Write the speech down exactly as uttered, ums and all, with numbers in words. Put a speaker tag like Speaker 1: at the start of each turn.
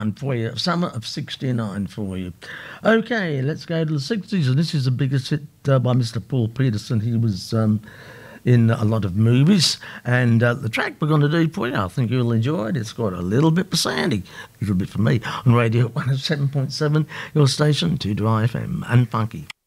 Speaker 1: for you, summer of sixty-nine for you. Okay, let's go to the sixties, and this is the biggest hit uh, by Mister Paul Peterson. He was um, in a lot of movies, and uh, the track we're going to do for you, I think you'll enjoy it. It's got a little bit for Sandy, a little bit for me, on Radio one oh seven point seven, your station, two two I F M, and funky.